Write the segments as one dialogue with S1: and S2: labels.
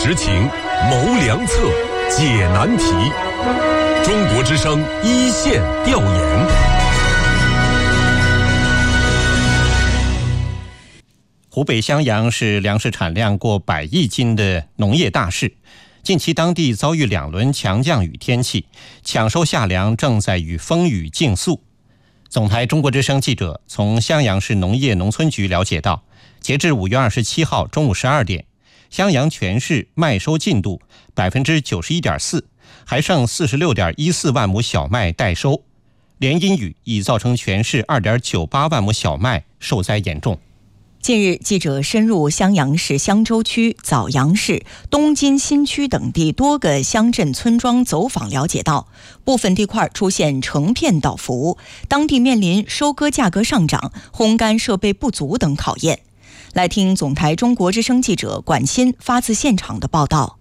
S1: 实情，谋良策，解难题。中国之声一线调研。
S2: 湖北襄阳是粮食产量过100亿斤的农业大市，近期当地遭遇2轮强降雨天气，抢收夏粮正在与风雨竞速。总台中国之声记者从襄阳市农业农村局了解到，截至5月27号中午12点，襄阳全市麦收进度 91.4%， 还剩 46.14 万亩小麦待收。连阴雨已造成全市 2.98 万亩小麦受灾严重。
S3: 近日，记者深入襄阳市襄州区、枣阳市、东津新区等地多个乡镇村庄走访了解到，部分地块出现成片倒伏，当地面临收割价格上涨、烘干设备不足等考验。来听总台中国之声记者管欣发自现场的报道。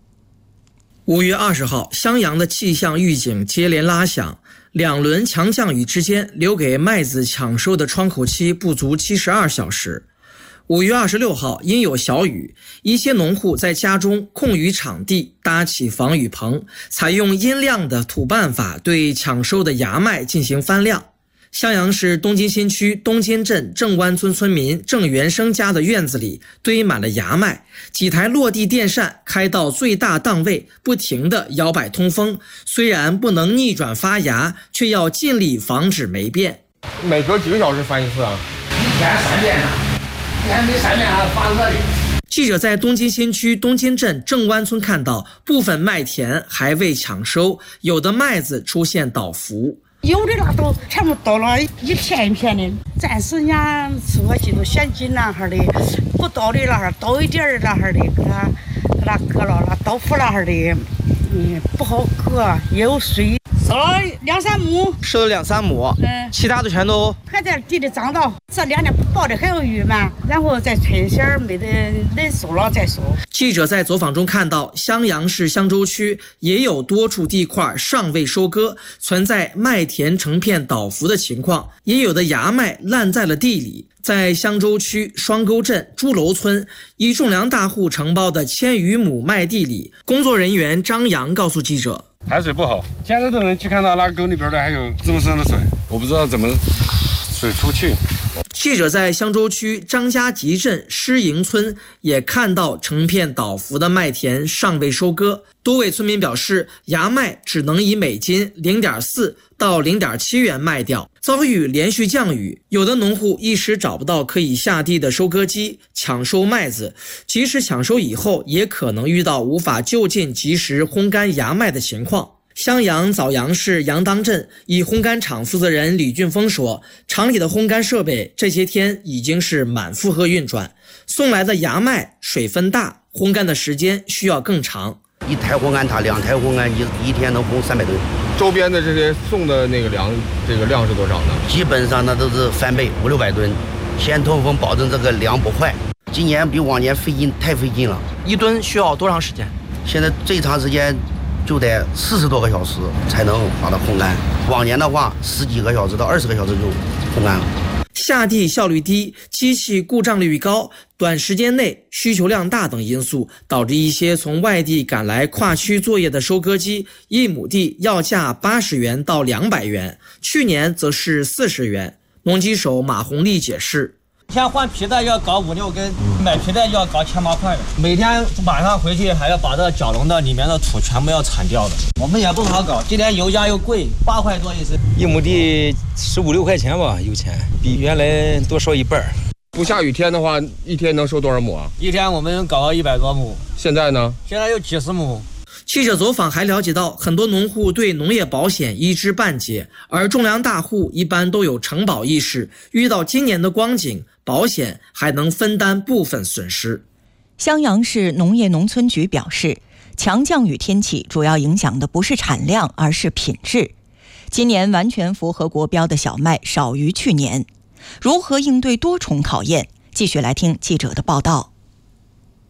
S4: 5月20号，襄阳的气象预警接连拉响，2轮强降雨之间，留给麦子抢收的窗口期不足72小时。5月26号，因有小雨，一些农户在家中空余场地搭起防雨棚，采用阴晾的土办法对抢收的芽麦进行翻晾。襄阳市东津新区东津镇正湾村村民郑元生家的院子里堆满了芽麦，几台落地电扇开到最大档位，不停地摇摆通风。虽然不能逆转发芽，却要尽力防止霉变。
S5: 每隔几个小时翻一次啊？
S6: 一天3遍呢，一天没3遍还发热的。
S4: 记者在东津新区东津镇正湾村看到，部分麦田还未抢收，有的麦子出现倒伏。
S7: 有的那都全部倒了一片一片的，暂时人家出个季度选紧那哈的，不倒的那哈倒一点儿那哈的，给它割了，倒伏那哈的，不好割，也有水。收了2-3亩，
S8: 收了2-3亩，其他的全都
S7: 还在地里长到。这2年不报的还有雨嘛，然后再春线没得能收了再收。
S4: 记者在走访中看到，襄阳市襄州区也有多处地块尚未收割，存在麦田成片倒伏的情况，也有的芽麦烂在了地里。在襄州区双沟镇朱楼村，一种粮大户承包的1000余亩麦地里，工作人员张阳告诉记者，
S5: 排水不好，现在都能去看到那个沟里边的还有这么深的水，我不知道怎么水出去。
S4: 记者在襄州区张家集镇施营村也看到成片倒伏的麦田尚未收割，多位村民表示，芽麦只能以每斤 0.4 到 0.7 元卖掉。遭遇连续降雨，有的农户一时找不到可以下地的收割机抢收麦子，即使抢收以后，也可能遇到无法就近及时烘干芽麦的情况。襄阳枣阳市杨当镇一烘干厂负责人李俊峰说，厂里的烘干设备这些天已经是满负荷运转，送来的芽麦水分大，烘干的时间需要更长。
S9: 1台烘干塔2台烘干一天能烘300吨。
S5: 周边的这些送的那个粮，这个量是多少呢？
S9: 基本上那都是翻倍，500-600吨。先通风，保证这个粮不坏。今年比往年太费劲了。
S8: 1吨需要多长时间？
S9: 现在最长时间就得40多个小时才能把它烘干，往年的话10几个小时到20个小时就烘干了。
S4: 下地效率低、机器故障率高、短时间内需求量大等因素，导致一些从外地赶来跨区作业的收割机，1亩地要价80元到200元，去年则是40元。农机手马红利解释，
S10: 天换皮带要搞5-6根，买皮带要搞7-8块的，每天晚上回去还要把这角笼的里面的土全部要铲掉的，我们也不好搞。今年油价又贵，8块多一升
S11: ，1亩地15-16块钱吧，油钱比原来多收1半。
S5: 不下雨天的话，一天能收多少亩啊？
S10: 一天我们搞到100多亩。
S5: 现在呢？
S10: 现在有几十亩。
S4: 记者走访还了解到，很多农户对农业保险一知半解，而种粮大户一般都有承保意识，遇到今年的光景，保险还能分担部分损失。
S3: 襄阳市农业农村局表示，强降雨天气主要影响的不是产量，而是品质。今年完全符合国标的小麦少于去年。如何应对多重考验？继续来听记者的报道。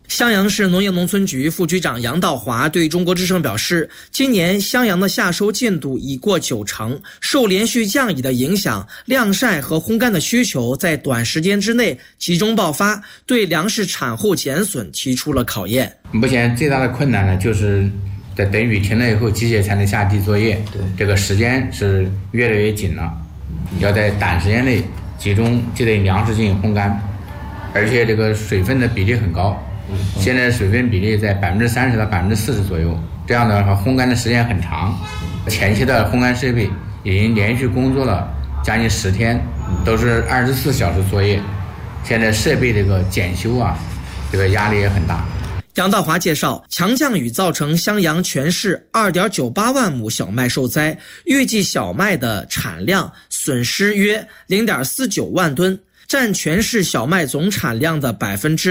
S4: 襄阳市农业农村局副局长杨道华对中国之声表示，今年襄阳的夏收进度已过90%，受连续降雨的影响，晾晒和烘干的需求在短时间之内集中爆发，对粮食产后减损提出了考验。
S12: 目前最大的困难呢，就是在等雨停了以后，机械才能下地作业，这个时间是越来越紧了，要在短时间内集中就对粮食进行烘干，而且这个水分的比例很高。现在水分比例在30%到40%左右，这样的话烘干的时间很长。前期的烘干设备已经连续工作了将近10天，都是24小时作业。现在设备这个检修啊，这个压力也很大。
S4: 杨道华介绍，强降雨造成襄阳全市2.98万亩小麦受灾，预计小麦的产量损失约0.49万吨。占全市小麦总产量的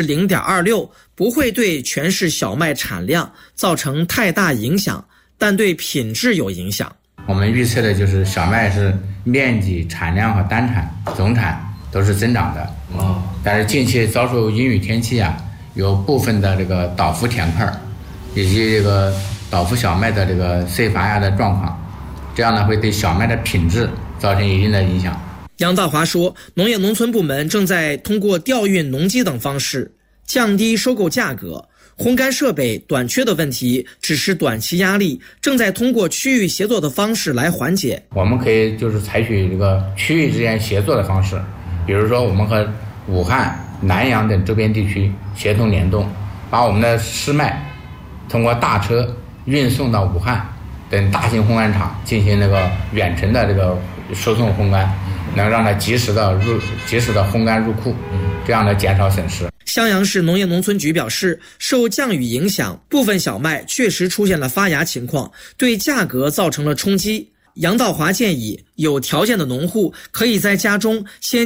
S4: 0.26%，不会对全市小麦产量造成太大影响，但对品质有影响。
S12: 我们预测的就是小麦是面积、产量和单产、总产都是增长的。但是近期遭受阴雨天气啊，有部分的这个倒伏田块，以及这个倒伏小麦的这个碎发芽的状况，这样呢会对小麦的品质造成一定的影响。
S4: 杨道华说，农业农村部门正在通过调运农机等方式降低收购价格，烘干设备短缺的问题只是短期压力，正在通过区域协作的方式来缓解。
S12: 我们可以就是采取这个区域之间协作的方式，比如说我们和武汉、南阳等周边地区协同联动，把我们的湿麦通过大车运送到武汉等大型烘干厂进行那个远程的这个输送烘干，能让它及时的烘干入库，这样的减少损失。
S4: 襄阳市农业农村局表示，受降雨影响，部分小麦确实出现了发芽情况，对价格造成了冲击。杨道华建议，有条件的农户可以在家中先